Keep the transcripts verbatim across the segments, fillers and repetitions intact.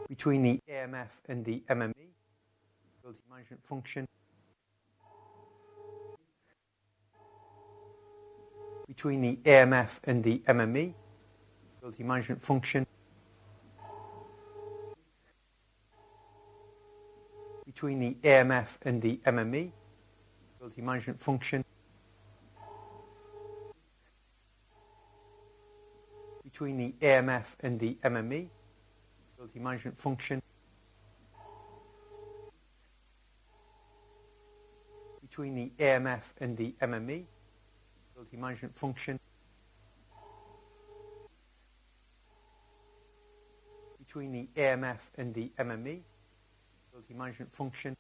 between the A M F and the M M E, Mobility Management Function, between the A M F and the M M E, Mobility Management Function, between the A M F and the M M E, Mobility Management Function, between the A M F and the M M E, Mobility Management Function, between the A M F and the M M E, Mobility Management Function, between the A M F and the M M E, Mobility Management Function,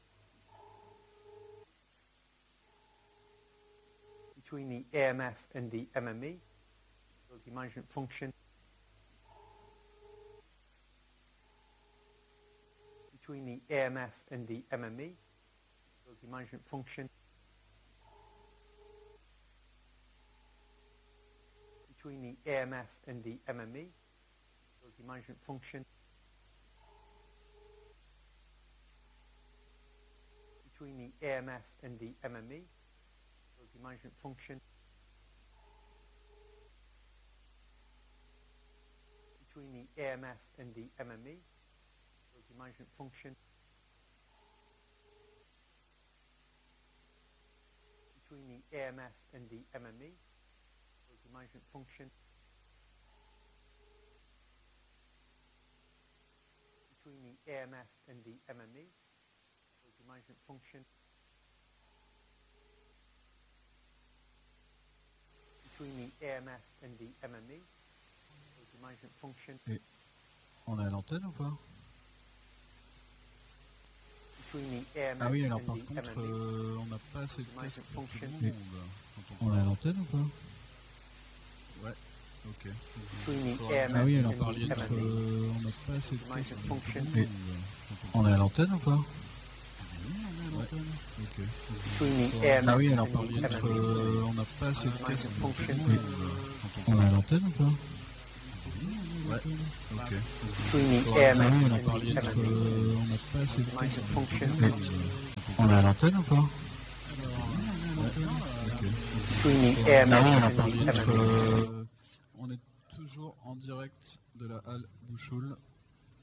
between the A M F and the M M E, Mobility Management Function, between the A M F and the M M E, Mobility Management Function, between the A M F and the M M E, Mobility Management Function, between the A M F and the M M E, Mobility Management Function, between the A M F and the M M E, Mobility Management Function, between the A M F and the M M E, Mobility Management Function, between the A M F and the M M E, Mobility Management Function, between the A M F and the M M E, Mobility Management Function. Et on a l'antenne ou pas? Ah oui, alors par contre, euh, on n'a pas assez de casque pour tout le monde. On, on a l'antenne ou pas? Ouais, ok. Ah oui, alors par contre, euh, on n'a pas assez de casque pour tout le monde. On a l'antenne ou pas? Ouais, ok. Ah oui, alors par contre, euh, on n'a pas assez de casque pour tout le monde. On a l'antenne ou pas? Ouais, ok. Ah oui, alors par contre, euh, on n'a pas assez de casque pour tout le monde. On a l'antenne ou pas? Ouais, ok. Ah oui, alors par contre, euh, on est toujours en direct de la halle Bouchoul.